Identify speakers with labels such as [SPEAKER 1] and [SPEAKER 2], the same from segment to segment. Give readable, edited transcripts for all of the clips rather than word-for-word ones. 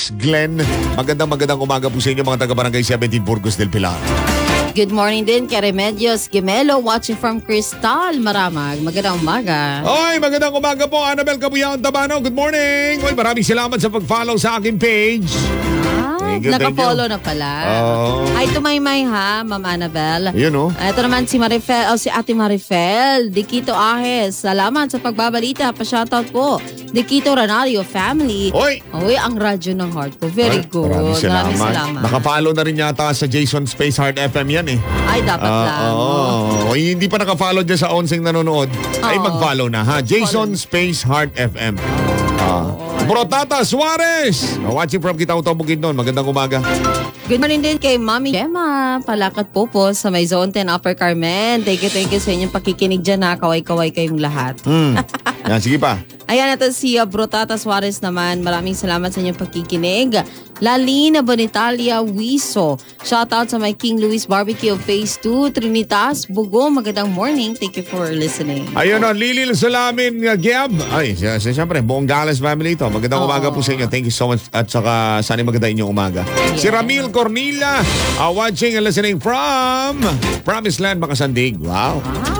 [SPEAKER 1] Alex, Glenn. Magandang umaga po sa inyo mga taga-barangay 17 Burgos del Pilar.
[SPEAKER 2] Good morning din kay Remedios Gemelo watching from Cristal, Maramag. Magandang umaga.
[SPEAKER 1] Oy, magandang umaga po, Annabel Cabuyaon Tabano. Good morning. Oy, maraming salamat sa pag-follow sa aking page. Thank you,
[SPEAKER 2] Naka-follow na pala. Ay, tumaymay ha, Ma'am Annabel.
[SPEAKER 1] Yun o.
[SPEAKER 2] Ito naman si Marifel, si Ate Marifel, Dikito Ahes. Salamat sa pagbabalita. Pa-shoutout po. Dikito Ranario family.
[SPEAKER 1] Oy,
[SPEAKER 2] ang radyo ng heart ko. Very good.
[SPEAKER 1] Maraming salamat. Naka-follow na rin yata sa Jason Space Heart FM yan eh.
[SPEAKER 2] Ay, dapat lang.
[SPEAKER 1] Oy, hindi pa naka-follow dyan sa onseng nanonood. Ay, mag-follow na ha. Jason Space Heart FM. Bro Tata Suarez, watching from Kitao-Tao Bukidnon. Magandang umaga.
[SPEAKER 2] Good morning din kay Mami Gemma, Palakat po sa may Zone 10 Upper Carmen. Thank you sa inyong pakikinig dyan ha. Kaway-kaway kayong lahat.
[SPEAKER 1] Yan, sige pa.
[SPEAKER 2] Ayan, ito si Bro Tata Suarez naman. Maraming salamat sa inyong pakikinig. Lalina Bonitalia Wiso. Shoutout sa my King Louis Barbecue Phase 2, Trinitas, Bugo. Magandang morning. Thank you for listening.
[SPEAKER 1] Ayun o, Lilil Salamin Giab. Ay, siyempre, buong Galas family ito. Magandang umaga po sa inyo. Thank you so much. At saka, sana maganda inyong umaga. Yeah. Si Ramil Cornilla, watching and listening from Promised Land, Makasandig. Wow.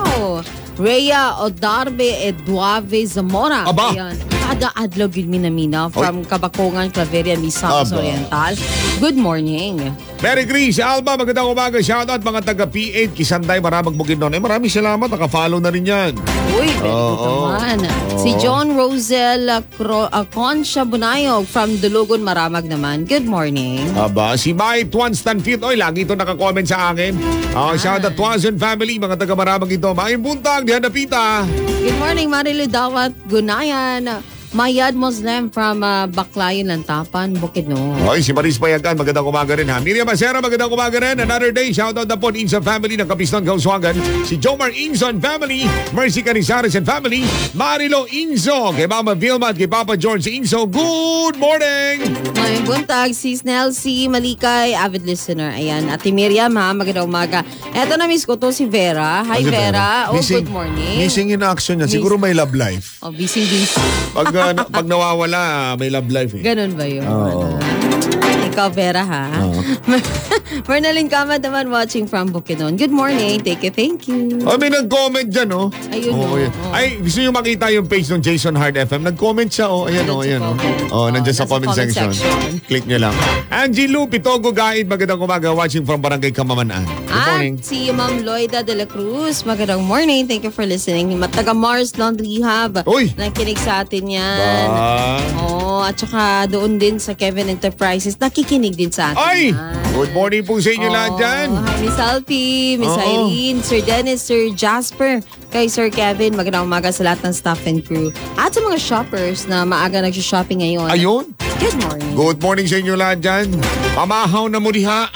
[SPEAKER 2] Rhea Odarbe Eduave Zamora.
[SPEAKER 1] Aba.
[SPEAKER 2] Ayan. Kada adlaw gid minamina from Kabakongan, Claveria, Misamis Oriental. Good morning.
[SPEAKER 1] Mary Grace Alba, magandang umaga. Shoutout mga taga P8, Kisanday, Maramag Bukidnon. Maraming salamat. Naka-follow na rin yan.
[SPEAKER 2] Uy, naman. Si John Rosel Concha Bunayog from Dulugon, Maramag naman. Good morning.
[SPEAKER 1] Aba, si Mike Tuan Stanfield. Oy, lagi ito naka-comment sa akin. Shoutout Tuan family, mga taga Maramag ito. Maayong buntag, diyan na pita.
[SPEAKER 2] Good morning, Marilu Dawat Gunayan. Mayad Muslim from Baclayon, Lantapan, Bukidnon.
[SPEAKER 1] Oy, si Maris Payagan, magandang umaga rin ha. Miriam Macera, magandang umaga rin. Another day, shoutout na po Inson family ng Kapiston, Kauswagan. Si Jomar Inson family, Mercy Canizares and family, Marilo Inzo, kay Mama Vilma at kay Papa George Inzo. Good morning!
[SPEAKER 2] Ngayong buntag, si Snelsie Malikay, avid listener. Ayan, Ate Miriam ha, magandang umaga. Eto na miss ko to si Vera. Hi Vera. Good morning.
[SPEAKER 1] Missing in action niya. Siguro may love life.
[SPEAKER 2] Busy.
[SPEAKER 1] Pag nawawala, may love life eh.
[SPEAKER 2] Ganun ba yun? Ikaw, Vera, ha? Mernalyn Kamad naman watching from Bukidnon. Good morning. Thank you.
[SPEAKER 1] May nag-comment dyan, oh.
[SPEAKER 2] Ayun,
[SPEAKER 1] Ay, gusto nyo makita yung page ng Jason Hard FM. Nag-comment siya, oh. Ayan, nandiyan sa comment section. Click nyo lang. Angie Lu, Pitogo Gaid, magandang umaga. Watching from Barangay Kamamanaan. Good morning.
[SPEAKER 2] At si Ma'am Loida de la Cruz, magandang morning. Thank you for listening. Taga Mars Laundry Hub.
[SPEAKER 1] Uy!
[SPEAKER 2] Nakikinig sa atin yan. At saka doon din sa Kevin Enterprises. Nakikinig din sa atin.
[SPEAKER 1] Ay! Good morning po sa inyo lahat dyan.
[SPEAKER 2] Hi, Miss Alfie, Miss Irene, Sir Dennis, Sir Jasper, kay Sir Kevin. Magandang umaga sa lahat ng staff and crew. At sa mga shoppers na maaga nag-shopping ngayon.
[SPEAKER 1] Ayun.
[SPEAKER 2] Good morning.
[SPEAKER 1] Good morning sa inyo lahat dyan. Pamahaw na mo diha.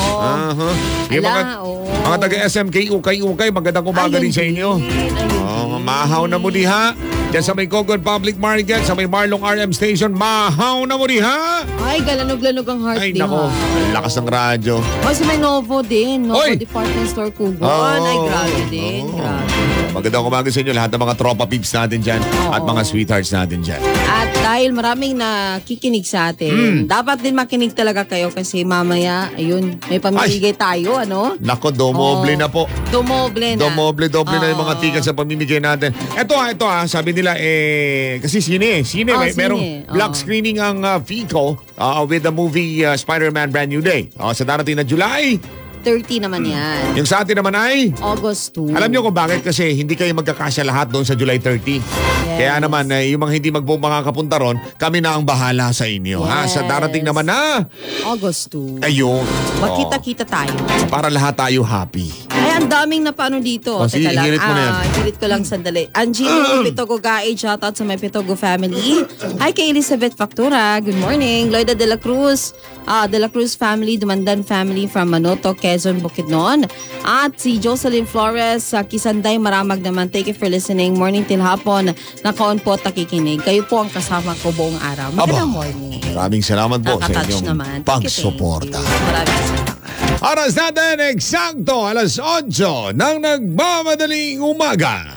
[SPEAKER 1] Yung mga taga-SMK, ukay, magandang umaga rin sa inyo. Mahaw na mo diha. Diyan sa may Cogon Public Market, sa may Marlong RM Station, mahaw na mo diha.
[SPEAKER 2] Ay, galanog-lanog ang heart
[SPEAKER 1] ay,
[SPEAKER 2] din.
[SPEAKER 1] Ay, nako. Lakas ng radyo.
[SPEAKER 2] Sa may Novo din. Novo Department Store Kugon. Ay, grabe din. Grabe.
[SPEAKER 1] Magandang umaga sa inyo lahat ng mga tropa peeps natin dyan at mga sweethearts natin dyan.
[SPEAKER 2] At dahil maraming nakikinig sa atin, dapat din makinig talaga kayo kasi mamaya, ayun, may pamimigay tayo, ano?
[SPEAKER 1] Nako, domoble na po.
[SPEAKER 2] Domoble na.
[SPEAKER 1] Domoble na yung mga ticket sa pamimigay natin. Ito sabi nila, kasi sine. Merong block screening ang FICO with the movie Spider-Man Brand New Day. Sa darating na July
[SPEAKER 2] 30 naman yan.
[SPEAKER 1] Yung sa atin naman ay
[SPEAKER 2] August 2.
[SPEAKER 1] Alam nyo kung bakit? Kasi hindi kayo magkakasya lahat doon sa July 30. Yes. Kaya naman, yung mga hindi makakapunta ron, kami na ang bahala sa inyo.
[SPEAKER 2] Yes.
[SPEAKER 1] Sa darating naman na
[SPEAKER 2] August 2.
[SPEAKER 1] Ayun.
[SPEAKER 2] Magkita-kita tayo.
[SPEAKER 1] Para lahat tayo happy.
[SPEAKER 2] Ay, ang daming napaano dito.
[SPEAKER 1] Sige, hirit mo na yan.
[SPEAKER 2] Hirit ko lang sandali. Angelo Pitogo Gae, shoutout sa may Pitogo family. Hi kay Elizabeth Factura. Good morning. Loida de la Cruz. De la Cruz family, Dumandan family from Manoto, Quezon, Bukidnon. At si Jocelyn Flores, Kisanday, Maramag naman. Thank you for listening. Morning till hapon. Naka-on po, takikinig. Kayo po ang kasama ko buong araw. Magandang morning.
[SPEAKER 1] Maraming salamat po sa inyong pagsuporta.
[SPEAKER 2] Maraming salamat.
[SPEAKER 1] Oras natin, eksakto, alas 8 ng nagmamadaling umaga.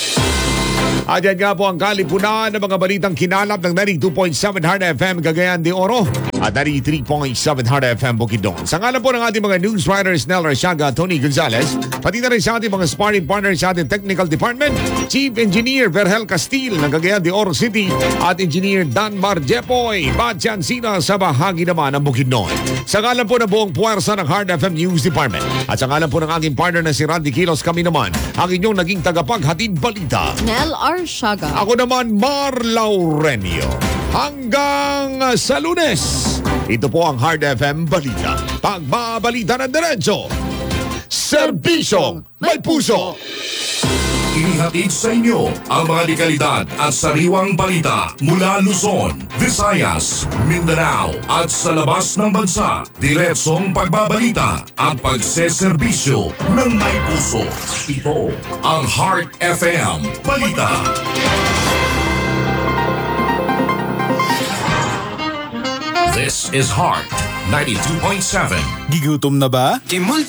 [SPEAKER 1] At yan nga po ang kalipunan ng mga balitang kinalap ng 92.7 Hard FM Cagayan de Oro. at 93.7 Heart FM Bukidnon. Sa ngalan po ng ating mga news writers Nel Arsiaga, Tony Gonzalez, pati na rin sa ating mga sparring partners sa ating technical department, Chief Engineer Verhel Castil ng Cagayan de Oro City at Engineer Dan Marjepoy Batyansina sa bahagi naman ng Bukidnon. Sa ngalan po ng buong puwersa ng Heart FM News Department at sa ngalan po ng aking partner na si Randy Kilos, kami naman ang inyong naging tagapaghatid balita.
[SPEAKER 2] Nel Arsiaga.
[SPEAKER 1] Ako naman, Mar Laurenio. Hanggang sa Lunes, ito po ang Hard FM Balita. Pagbabalita ng diretso, serbisyong may puso.
[SPEAKER 3] Inihatid sa inyo ang mga dekalidad at sariwang balita mula Luzon, Visayas, Mindanao at sa labas ng bansa. Diretsong pagbabalita at pagseserbisyo ng may puso. Ito ang Heart FM Balita. This is Heart 92.7.
[SPEAKER 4] Gigutom na ba?
[SPEAKER 5] Kimulti